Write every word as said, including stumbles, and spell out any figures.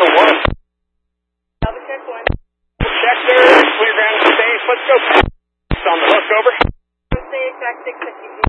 Delta one. Delta check one. Check there, clear ground safe. Let's go. It's on the hook, over. Safe, track six fifty.